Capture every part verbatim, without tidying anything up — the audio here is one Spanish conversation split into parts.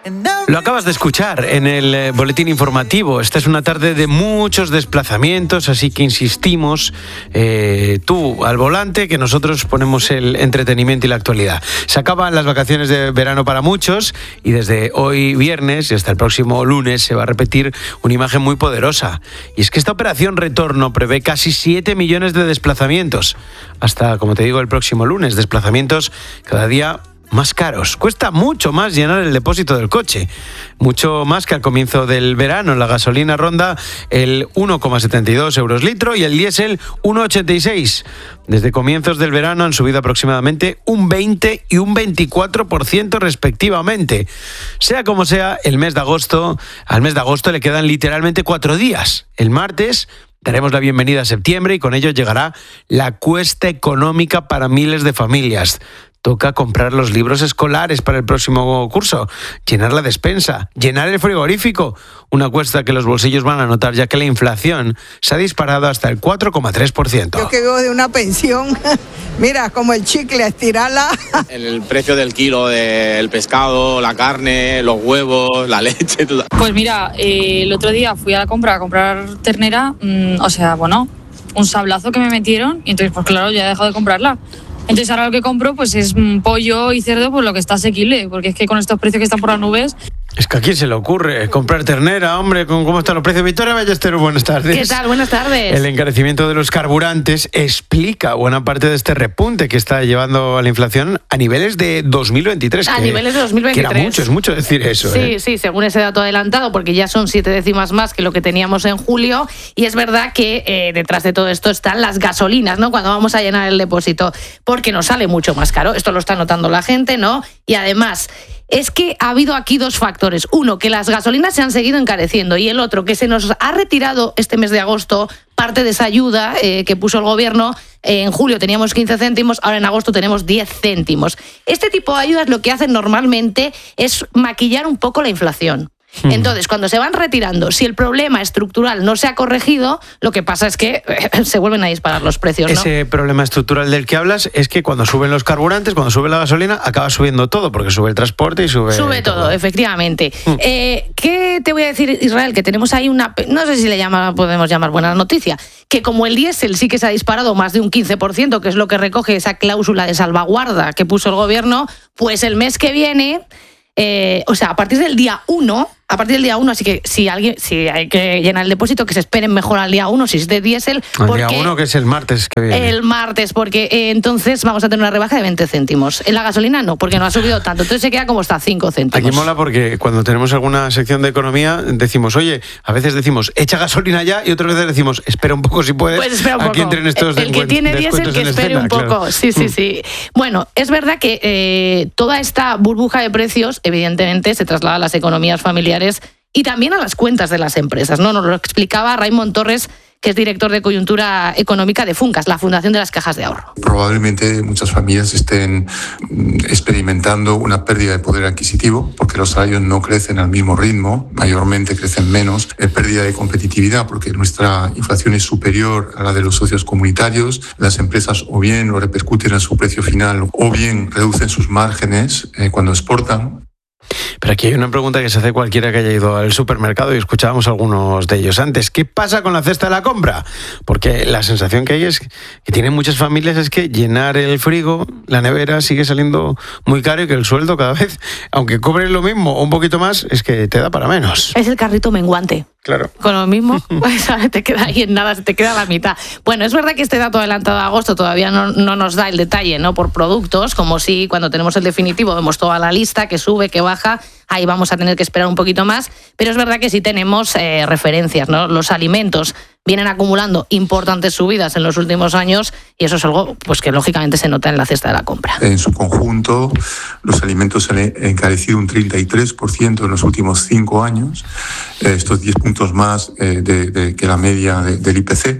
Lo acabas de escuchar en el eh, boletín informativo. Esta es una tarde de muchos desplazamientos, así que insistimos, eh, tú al volante, que nosotros ponemos el entretenimiento y la actualidad. Se acaban las vacaciones de verano para muchos y desde hoy viernes y hasta el próximo lunes se va a repetir una imagen muy poderosa. Y es que esta operación retorno prevé casi siete millones de desplazamientos. Hasta, como te digo, el próximo lunes. Desplazamientos cada día más caros. Cuesta mucho más llenar el depósito del coche, mucho más que al comienzo del verano. La gasolina ronda el uno coma setenta y dos euros litro y el diésel uno coma ochenta y seis. Desde comienzos del verano han subido aproximadamente un veinte y un veinticuatro por ciento respectivamente. Sea como sea, el mes de agosto, al mes de agosto le quedan literalmente cuatro días. El martes daremos la bienvenida a septiembre y con ello llegará la cuesta económica para miles de familias. Toca comprar los libros escolares para el próximo curso, llenar la despensa, llenar el frigorífico. Una cuesta que los bolsillos van a notar ya que la inflación se ha disparado hasta el cuatro coma tres por ciento. Yo que vivo de una pensión, mira, como el chicle, estirarla. El precio del kilo del pescado, la carne, los huevos, la leche, todo. Pues mira, eh, el otro día fui a la compra a comprar ternera, mmm, o sea, bueno, un sablazo que me metieron y entonces, pues claro, ya he dejado de comprarla. Entonces ahora lo que compro pues es pollo y cerdo, pues lo que está asequible, porque es que con estos precios que están por las nubes... Es que a quién se le ocurre comprar ternera, hombre, con cómo están los precios. Victoria Ballesteros, buenas tardes. ¿Qué tal? Buenas tardes. El encarecimiento de los carburantes explica buena parte de este repunte que está llevando a la inflación a niveles de dos mil veintitrés. A que, niveles de dos mil veintitrés. Que era mucho, es mucho decir eso. Sí, ¿eh? sí, según ese dato adelantado, porque ya son siete décimas más que lo que teníamos en julio. Y es verdad que eh, detrás de todo esto están las gasolinas, ¿no? Cuando vamos a llenar el depósito, porque nos sale mucho más caro. Esto lo está notando la gente, ¿no? Y además... es que ha habido aquí dos factores. Uno, que las gasolinas se han seguido encareciendo y el otro, que se nos ha retirado este mes de agosto parte de esa ayuda eh, que puso el gobierno. En julio teníamos quince céntimos, ahora en agosto tenemos diez céntimos. Este tipo de ayudas lo que hacen normalmente es maquillar un poco la inflación. Entonces, cuando se van retirando, si el problema estructural no se ha corregido, lo que pasa es que eh, se vuelven a disparar los precios, ¿no? Ese problema estructural del que hablas es que cuando suben los carburantes, cuando sube la gasolina, acaba subiendo todo, porque sube el transporte y sube... Sube todo, todo efectivamente. Mm. Eh, ¿Qué te voy a decir, Israel? Que tenemos ahí una... No sé si le llama, podemos llamar buena noticia, que como el diésel sí que se ha disparado más de un quince por ciento, que es lo que recoge esa cláusula de salvaguarda que puso el gobierno, pues el mes que viene... Eh, o sea, a partir del día uno, a partir del día uno, así que si alguien, si hay que llenar el depósito, que se esperen mejor al día uno, si es de diésel. Al día uno, que es el martes que viene. El martes, porque eh, entonces vamos a tener una rebaja de veinte céntimos. En la gasolina no, porque no ha subido tanto, entonces se queda como hasta cinco céntimos. Aquí mola porque cuando tenemos alguna sección de economía decimos, oye, a veces decimos, echa gasolina ya, y otras veces decimos, espera un poco si puedes. Pues espera un poco. Aquí entren estos el, el que tiene diésel que espere escena, un poco. Claro. Sí, sí, sí. Bueno, es verdad que eh, toda esta burbuja de precios, evidentemente, se traslada a las economías familiares y también a las cuentas de las empresas, ¿no? Nos lo explicaba Raimon Torres, que es director de coyuntura económica de Funcas, la Fundación de las Cajas de Ahorro. Probablemente muchas familias estén experimentando una pérdida de poder adquisitivo porque los salarios no crecen al mismo ritmo, mayormente crecen menos, eh, pérdida de competitividad porque nuestra inflación es superior a la de los socios comunitarios, las empresas o bien lo repercuten en su precio final o bien reducen sus márgenes eh, cuando exportan. Pero aquí hay una pregunta que se hace cualquiera que haya ido al supermercado y escuchábamos algunos de ellos antes. ¿Qué pasa con la cesta de la compra? Porque la sensación que hay es que tienen muchas familias es que llenar el frigo, la nevera, sigue saliendo muy caro y que el sueldo cada vez, aunque cobres lo mismo o un poquito más, es que te da para menos. Es el carrito menguante. Claro. Con lo mismo, pues, te queda ahí en nada, se te queda la mitad. Bueno, es verdad que este dato adelantado de agosto todavía no, no nos da el detalle, ¿no? Por productos, como si cuando tenemos el definitivo vemos toda la lista, que sube, que baja, ahí vamos a tener que esperar un poquito más, pero es verdad que sí tenemos eh, referencias, ¿no? Los alimentos vienen acumulando importantes subidas en los últimos años y eso es algo pues que lógicamente se nota en la cesta de la compra. En su conjunto, los alimentos han encarecido un treinta y tres por ciento en los últimos cinco años, eh, estos diez puntos más eh, de, de, que la media de, del I P C,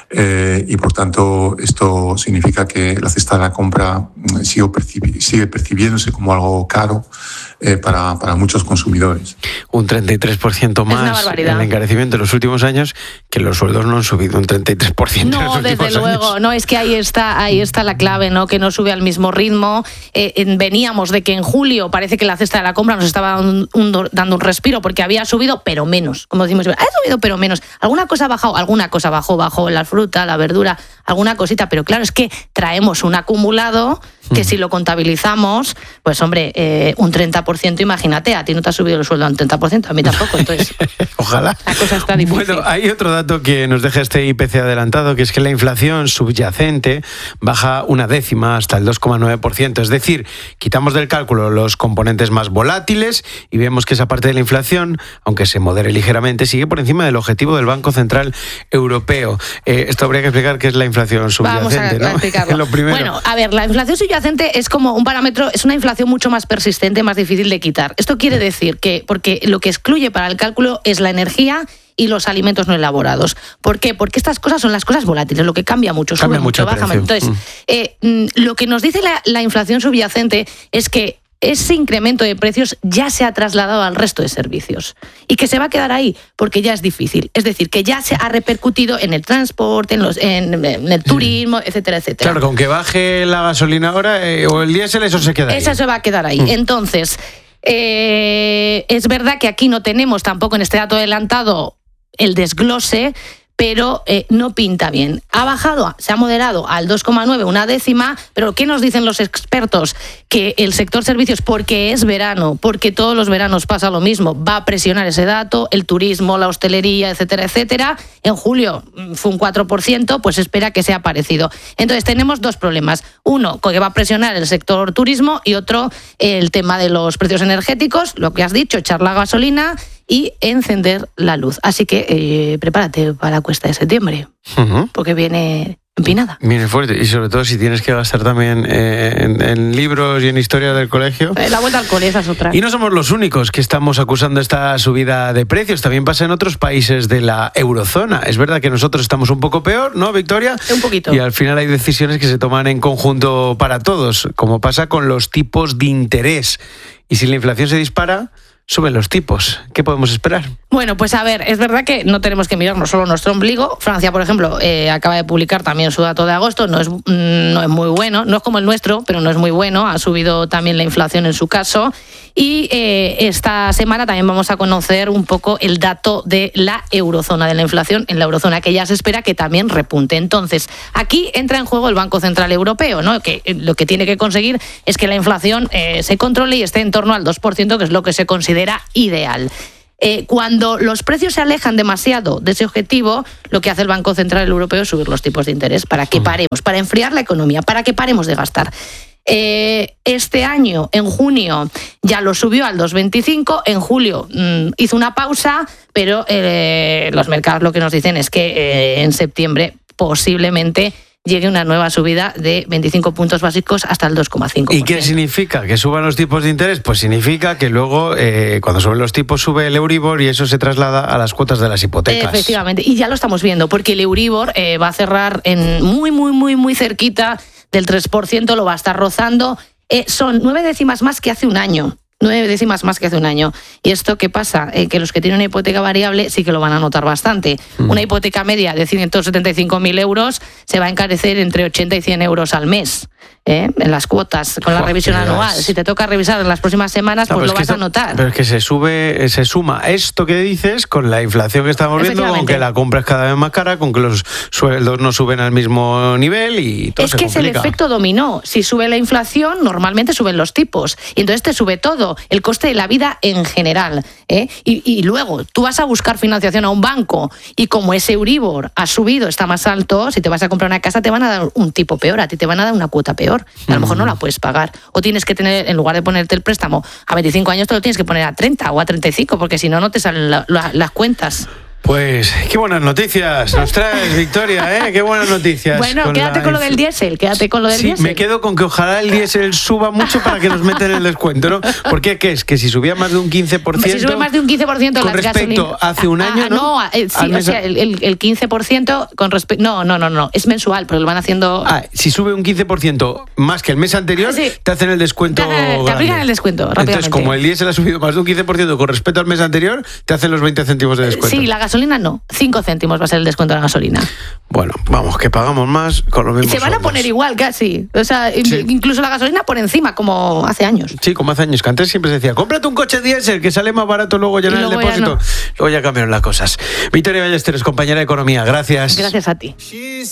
eh, y por tanto esto significa que la cesta de la compra sigue, percibi- sigue percibiéndose como algo caro eh, para, para muchos consumidores. Un treinta y tres por ciento más en el encarecimiento en los últimos años que los sueldos no han subido un treinta y tres por ciento. No, en los desde últimos luego, años. no, es que ahí está, ahí está la clave, ¿no? Que no sube al mismo ritmo. Eh, en, veníamos de que en julio parece que la cesta de la compra nos estaba un, un, dando un respiro porque había subido, pero menos. Como decimos, ha subido, pero menos. Alguna cosa ha bajado, alguna cosa bajó, bajó la fruta, la verdura, alguna cosita, pero claro, es que traemos un acumulado que si lo contabilizamos, pues hombre, eh, un treinta por ciento, imagínate, a ti no te ha subido el sueldo a un treinta por ciento, a mí tampoco, entonces ojalá. La cosa está difícil. Bueno, hay otro dato que nos deja este I P C adelantado, que es que la inflación subyacente baja una décima hasta el dos coma nueve por ciento, es decir, quitamos del cálculo los componentes más volátiles y vemos que esa parte de la inflación, aunque se modere ligeramente, sigue por encima del objetivo del Banco Central Europeo. Eh, esto habría que explicar qué es la inflación subyacente, Vamos a, ¿no? a explicarlo. Lo primero. Bueno, a ver, la inflación subyacente es como un parámetro, es una inflación mucho más persistente, más difícil de quitar. Esto quiere decir que, porque lo que excluye para el cálculo es la energía y los alimentos no elaborados. ¿Por qué? Porque estas cosas son las cosas volátiles, lo que cambia mucho, sube Cambia mucho, mucho baja mucho. Entonces, mm. eh, lo que nos dice la, la inflación subyacente es que ese incremento de precios ya se ha trasladado al resto de servicios y que se va a quedar ahí porque ya es difícil. Es decir, que ya se ha repercutido en el transporte, en, los, en, en el turismo, etcétera, etcétera. Claro, con que baje la gasolina ahora eh, o el diésel, eso se queda ahí. Eso se va a quedar ahí. Mm. Entonces, eh, es verdad que aquí no tenemos tampoco en este dato adelantado el desglose, pero eh, no pinta bien. Ha bajado, se ha moderado al dos coma nueve, una décima, pero ¿qué nos dicen los expertos? Que el sector servicios, porque es verano, porque todos los veranos pasa lo mismo, va a presionar ese dato, el turismo, la hostelería, etcétera, etcétera. En julio fue un cuatro por ciento, pues espera que sea parecido. Entonces tenemos dos problemas. Uno, que va a presionar el sector turismo y otro, el tema de los precios energéticos, lo que has dicho, echar la gasolina y encender la luz. Así que eh, prepárate para la cuesta de septiembre, uh-huh. porque viene empinada. Viene fuerte, y sobre todo si tienes que gastar también eh, en, en libros y en historia del colegio. Eh, la vuelta al cole, esa es otra. Y no somos los únicos que estamos acusando esta subida de precios, también pasa en otros países de la eurozona. Es verdad que nosotros estamos un poco peor, ¿no, Victoria? Un poquito. Y al final hay decisiones que se toman en conjunto para todos, como pasa con los tipos de interés. Y si la inflación se dispara, suben los tipos. ¿Qué podemos esperar? Bueno, pues a ver, es verdad que no tenemos que mirarnos solo nuestro ombligo. Francia, por ejemplo, eh, acaba de publicar también su dato de agosto. No es, no es muy bueno, no es como el nuestro, pero no es muy bueno. Ha subido también la inflación en su caso. Y eh, esta semana también vamos a conocer un poco el dato de la eurozona, de la inflación en la eurozona, que ya se espera que también repunte. Entonces, aquí entra en juego el Banco Central Europeo, ¿no? Que lo que tiene que conseguir es que la inflación eh, se controle y esté en torno al dos por ciento, que es lo que se considera ideal. Eh, cuando los precios se alejan demasiado de ese objetivo, lo que hace el Banco Central Europeo es subir los tipos de interés para que paremos, para enfriar la economía, para que paremos de gastar. Eh, este año, en junio, ya lo subió al dos coma veinticinco, en julio mmm, hizo una pausa, pero eh, los mercados lo que nos dicen es que eh, en septiembre posiblemente llegue una nueva subida de veinticinco puntos básicos hasta el dos coma cinco por ciento. ¿Y qué significa? ¿Que suban los tipos de interés? Pues significa que luego, eh, cuando suben los tipos, sube el Euribor y eso se traslada a las cuotas de las hipotecas. Efectivamente, y ya lo estamos viendo, porque el Euribor eh, va a cerrar en muy, muy, muy, muy cerquita del tres por ciento, lo va a estar rozando. Eh, son nueve décimas más que hace un año. Nueve décimas más que hace un año. ¿Y esto qué pasa? Eh, que los que tienen una hipoteca variable sí que lo van a notar bastante. Mm. Una hipoteca media de ciento setenta y cinco mil euros se va a encarecer entre ochenta y cien euros al mes. ¿Eh? En las cuotas, con la Joder, revisión anual. Si te toca revisar en las próximas semanas, no, pues lo vas esto, a notar. Pero es que se sube, se suma esto que dices con la inflación que estamos viendo, con que la compra es cada vez más cara, con que los sueldos no suben al mismo nivel y todo es se que complica. Es el efecto dominó. Si sube la inflación, normalmente suben los tipos. Y entonces te sube todo, el coste de la vida en general. ¿eh? Y, y luego, tú vas a buscar financiación a un banco y como ese Euribor ha subido, está más alto, si te vas a comprar una casa te van a dar un tipo peor, a ti te van a dar una cuota peor. A lo mejor no la puedes pagar. O tienes que tener, en lugar de ponerte el préstamo a veinticinco años, te lo tienes que poner a treinta o a treinta y cinco, porque si no, no te salen la, la, las cuentas. Pues qué buenas noticias nos traes, Victoria, ¿eh? Qué buenas noticias. Bueno, con quédate la... con lo del diésel, quédate con lo del sí, diésel. Me quedo con que ojalá el diésel suba mucho para que nos metan el descuento, ¿no? ¿Por qué? ¿Qué es? Que si subía más de un quince por ciento... Si sube más de un quince por ciento con las respecto gasolinas, hace un año, ah, ¿no? No, eh, sí, o sea, el, el quince por ciento con respecto... No, no, no, no, es mensual, pero lo van haciendo... Ah, si sube un quince por ciento más que el mes anterior, sí. te hacen el descuento Te, te, te aplican el descuento rápidamente. Entonces, como el diésel ha subido más de un quince por ciento con respecto al mes anterior, te hacen los veinte céntimos de descuento. Sí, la gasolina gasolina no, cinco céntimos va a ser el descuento de la gasolina. Bueno, vamos, que pagamos más con los mismos Se van a sueldos. poner igual casi, o sea, Sí. incluso la gasolina por encima, como hace años. Sí, como hace años, que antes siempre se decía, cómprate un coche diésel que sale más barato luego llenar Y el luego ya depósito. no. Luego ya cambiaron las cosas. Victoria Ballesteros, compañera de Economía, gracias. Gracias a ti.